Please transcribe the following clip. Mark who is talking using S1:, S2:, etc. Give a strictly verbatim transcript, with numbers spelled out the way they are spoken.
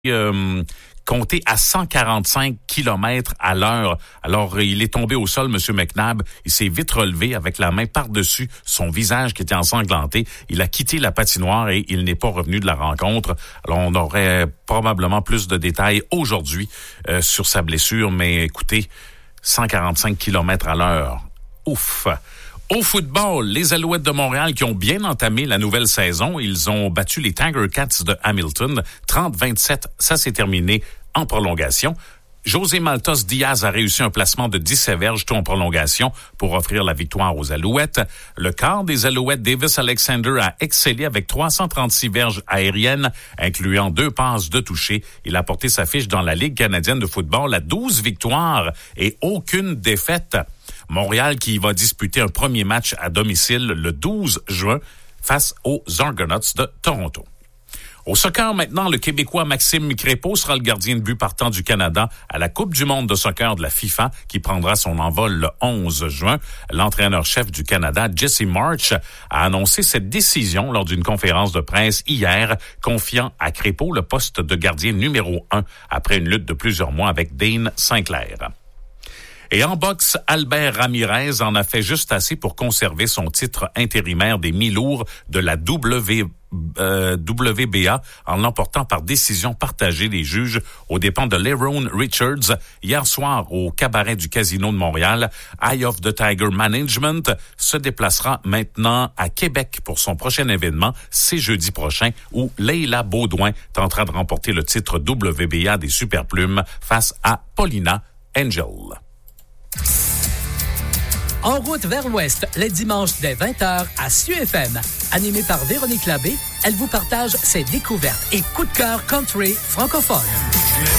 S1: Euh, compté à cent quarante-cinq kilomètres à l'heure. Alors, il est tombé au sol, M. McNabb. Il s'est vite relevé avec la main par-dessus son visage qui était ensanglanté. Il a quitté la patinoire et il n'est pas revenu de la rencontre. Alors, on aurait probablement plus de détails aujourd'hui euh, sur sa blessure, mais écoutez, cent quarante-cinq kilomètres à l'heure. Ouf! Au football, les Alouettes de Montréal qui ont bien entamé la nouvelle saison, ils ont battu les Tiger Cats de Hamilton. trente à vingt-sept, ça s'est terminé en prolongation. José Maltos Diaz a réussi un placement de dix-sept verges, tout en prolongation, pour offrir la victoire aux Alouettes. Le quart des Alouettes, Davis Alexander, a excellé avec trois cent trente-six verges aériennes, incluant deux passes de toucher. Il a porté sa fiche dans la Ligue canadienne de football à douze victoires et aucune défaite. Montréal qui va disputer un premier match à domicile le douze juin face aux Argonauts de Toronto. Au soccer maintenant, le Québécois Maxime Crépeau sera le gardien de but partant du Canada à la Coupe du monde de soccer de la FIFA qui prendra son envol le onze juin. L'entraîneur-chef du Canada, Jesse March, a annoncé cette décision lors d'une conférence de presse hier, confiant à Crépeau le poste de gardien numéro un après une lutte de plusieurs mois avec Dane Sinclair. Et en boxe, Albert Ramirez en a fait juste assez pour conserver son titre intérimaire des mi-lourds de la W, euh, W B A en l'emportant par décision partagée des juges aux dépens de Lerone Richards hier soir au cabaret du Casino de Montréal. Eye of the Tiger Management se déplacera maintenant à Québec pour son prochain événement. C'est jeudi prochain où Leila Baudouin tentera de remporter le titre W B A des Superplumes face à Paulina Angel.
S2: En route vers l'Ouest, les dimanches dès vingt heures à S U F M. Animée par Véronique Labbé, elle vous partage ses découvertes et coups de cœur country francophone.